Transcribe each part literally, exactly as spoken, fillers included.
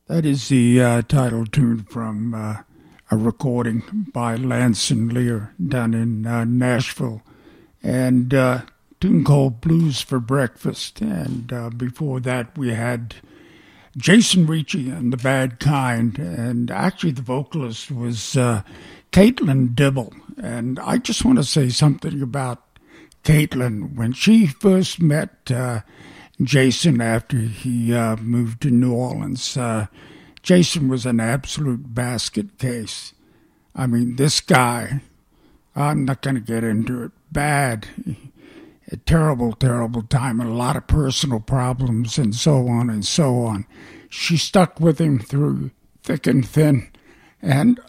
That is the uh, title tune from uh, a recording by Lance and Lear down in uh, Nashville, and uh, tune called Blues for Breakfast. And uh, before that, we had Jason Ricci and the Bad Kind, and actually the vocalist was uh, Caitlin Dibble. And I just want to say something about Caitlin. When she first met uh, Jason after he uh, moved to New Orleans, uh, Jason was an absolute basket case. I mean, this guy, I'm not going to get into it, bad, a terrible, terrible time, and a lot of personal problems and so on and so on. She stuck with him through thick and thin, and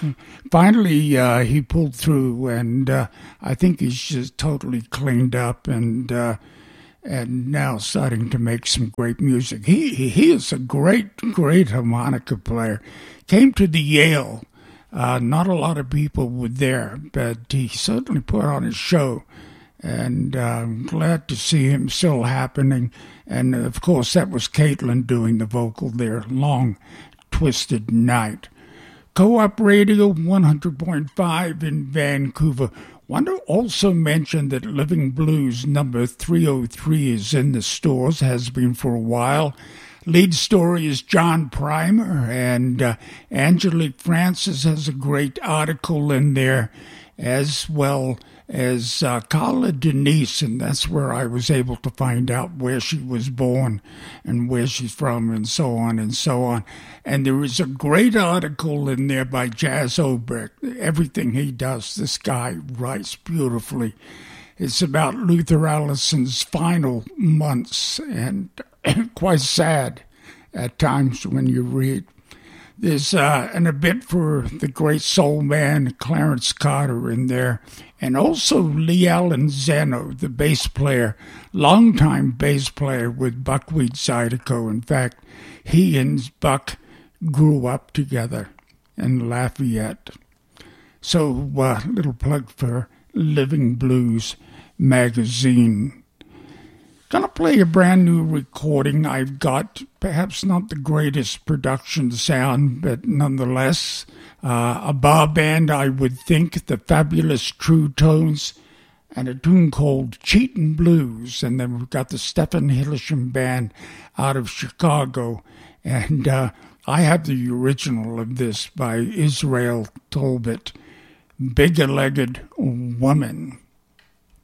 finally uh, he pulled through, and uh, I think he's just totally cleaned up and uh, and now starting to make some great music. He he is a great, great harmonica player. Came to the Yale. Uh, not a lot of people were there, but he certainly put on a show. And uh, I'm glad to see him still happening. And, of course, that was Caitlin doing the vocal there, Long Twisted Night. Co-op Radio one hundred point five in Vancouver. Want to also mention that Living Blues number three oh three is in the stores, has been for a while. Lead story is John Primer, and uh, Angelique Francis has a great article in there, as well as uh, Carla Denise, and that's where I was able to find out where she was born and where she's from and so on and so on. And there is a great article in there by Jazz Obrecht. Everything he does, this guy writes beautifully. It's about Luther Allison's final months, and quite sad at times when you read. There's uh, an, a bit for the great soul man Clarence Carter in there, and also Lee Allen Zeno, the bass player, longtime bass player with Buckwheat Zydeco. In fact, he and Buck grew up together in Lafayette. So, a uh, little plug for Living Blues magazine. Gonna play a brand new recording I've got. Perhaps not the greatest production sound, but nonetheless, uh, a bar band, I would think, the Fabulous True Tones, and a tune called Cheatin' Blues. And then we've got the Stephen Hillisham Band out of Chicago. And uh, I have the original of this by Israel Tolbert, Bigger-Legged Woman.